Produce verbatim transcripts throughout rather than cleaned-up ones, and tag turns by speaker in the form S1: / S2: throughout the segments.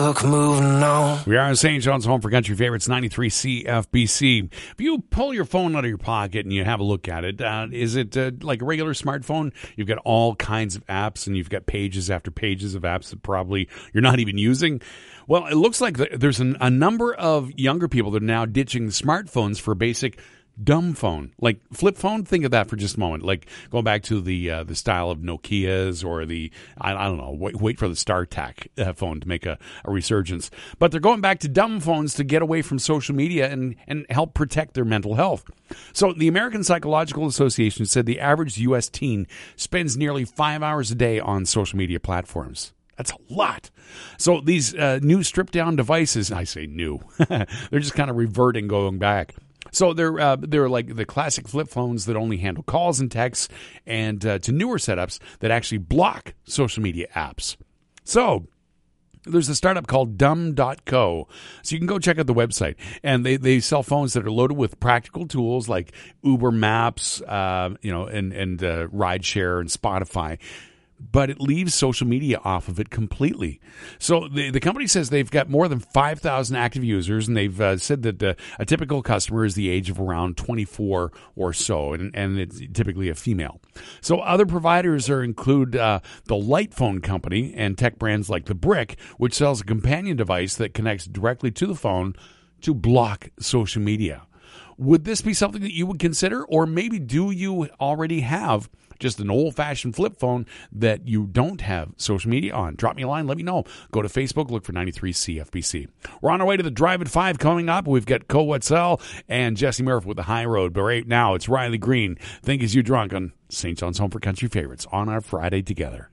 S1: Look, moving on.
S2: We are in Saint John's Home for Country Favorites, ninety-three C F B C. If you pull your phone out of your pocket and you have a look at it, uh, is it uh, like a regular smartphone? You've got all kinds of apps, and you've got pages after pages of apps that probably you're not even using. Well, it looks like there's an, a number of younger people that are now ditching the smartphones for basic dumb phone, like flip phone. Think of that for just a moment. Like going back to the uh, the style of Nokias or the I, I don't know. Wait, wait for the StarTAC uh, phone to make a, a resurgence. But they're going back to dumb phones to get away from social media and and help protect their mental health. So the American Psychological Association said the average U S teen spends nearly five hours a day on social media platforms. That's a lot. So these uh, new stripped-down devices, I say new, they're just kind of reverting, going back. So they're uh, they're like the classic flip phones that only handle calls and texts, and uh, to newer setups that actually block social media apps. So there's a startup called dumb dot co. So you can go check out the website. And they, they sell phones that are loaded with practical tools like Uber Maps, uh, you know, and, and uh, Rideshare and Spotify. But it leaves social media off of it completely. So the, the company says they've got more than five thousand active users, and they've uh, said that the, a typical customer is the age of around twenty-four or so, and, and it's typically a female. So other providers are include uh, the Light Phone Company and tech brands like The Brick, which sells a companion device that connects directly to the phone to block social media. Would this be something that you would consider, or maybe do you already have just an old-fashioned flip phone that you don't have social media on? Drop me a line. Let me know. Go to Facebook. Look for ninety-three C F B C. We're on our way to the Drive at five coming up. We've got Co Wetzel and Jesse Murph with the High Road. But right now, it's Riley Green. Think As You Drunk on Saint John's Home for Country Favorites on our Friday together.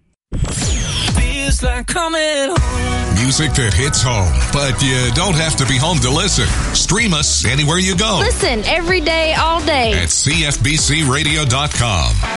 S1: Feels like coming home.
S3: Music that hits home, but you don't have to be home to listen. Stream us anywhere you go.
S4: Listen every day, all day.
S3: At C F B C radio dot com.